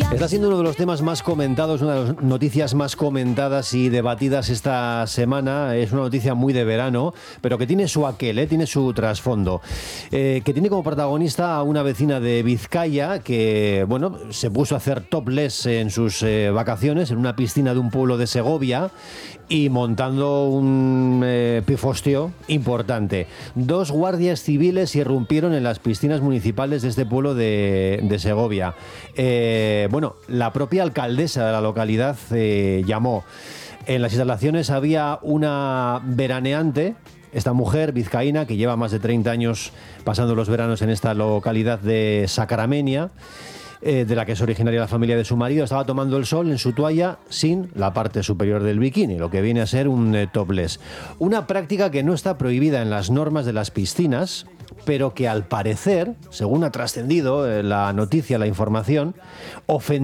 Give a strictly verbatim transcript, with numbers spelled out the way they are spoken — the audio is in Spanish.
Está siendo uno de los temas más comentados, una de las noticias más comentadas y debatidas esta semana. Es una noticia muy de verano, pero que tiene su aquel, ¿eh? Tiene su trasfondo. Eh, que tiene como protagonista a una vecina de Vizcaya que, bueno, se puso a hacer topless en sus eh, vacaciones en una piscina de un pueblo de Segovia y montando un eh, pifostio importante. Dos guardias civiles irrumpieron en las piscinas municipales de este pueblo de, de Segovia. Eh, bueno, la propia alcaldesa de la localidad eh, llamó. En las instalaciones había una veraneante, esta mujer vizcaína que lleva más de treinta años pasando los veranos en esta localidad de Sacramenia, eh, de la que es originaria la familia de su marido. Estaba tomando el sol en su toalla sin la parte superior del bikini, lo que viene a ser un eh, topless. Una práctica que no está prohibida en las normas de las piscinas, pero que al parecer, según ha trascendido eh, la noticia, la información, ofende